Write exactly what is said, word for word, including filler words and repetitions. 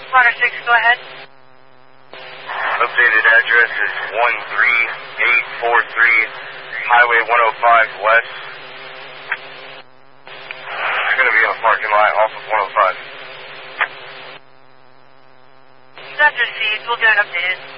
Water six, go ahead. Updated address is one three eight four three Highway one oh five West. It's going to be in the parking lot off of one oh five. That's received. We'll get it updated.